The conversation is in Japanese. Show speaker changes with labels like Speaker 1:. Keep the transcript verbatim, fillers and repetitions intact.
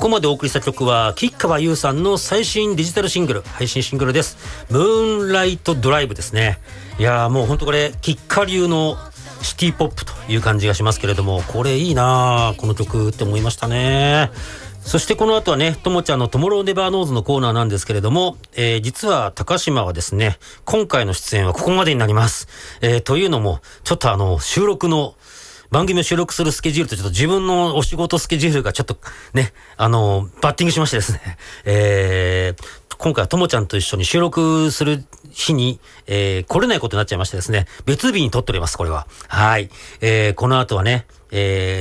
Speaker 1: こまでお送りした曲は吉川優さんの最新デジタルシングル、配信シングルです。ムーンライトドライブですね。いやーもうほんとこれ吉川流のシティポップという感じがしますけれども、これいいなこの曲って思いましたね。そしてこの後はね、ともちゃんのトモローネバーノーズのコーナーなんですけれども、えー、実は高島はですね、今回の出演はここまでになります。えー、というのも、ちょっとあの、収録の、番組を収録するスケジュールとちょっと自分のお仕事スケジュールがちょっとね、あの、バッティングしましてですね、えー、今回はともちゃんと一緒に収録する日に、えー、来れないことになっちゃいましてですね、別日に撮っております、これは。はい。えー、この後はね、えー、